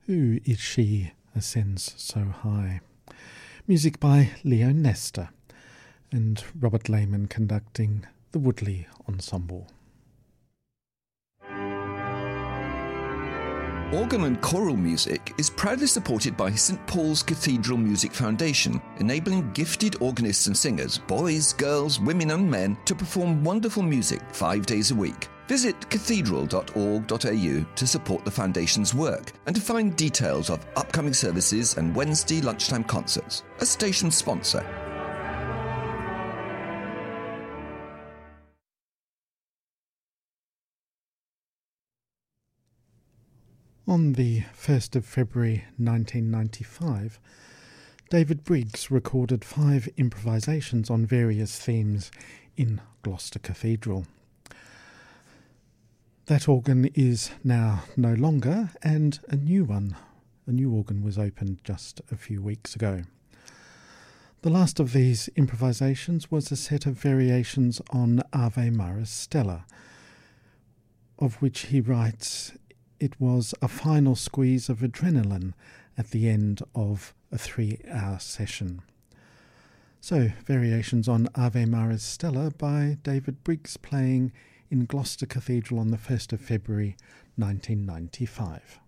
Who is she ascends so high? Music by Leo Nesta and Robert Lehman conducting the Woodley Ensemble. Organ and choral music is proudly supported by St Paul's Cathedral Music Foundation, enabling gifted organists and singers, boys, girls, women and men, to perform wonderful music 5 days a week. Visit cathedral.org.au to support the Foundation's work and to find details of upcoming services and Wednesday lunchtime concerts. A station sponsor. On the 1st of February 1995, David Briggs recorded 5 improvisations on various themes in Gloucester Cathedral. That organ is now no longer, and a new organ was opened just a few weeks ago. The last of these improvisations was a set of variations on Ave Maris Stella, of which he writes, "It was a final squeeze of adrenaline at the end of a 3-hour session." So, variations on Ave Maris Stella by David Briggs, playing in Gloucester Cathedral on the 1st of February 1995.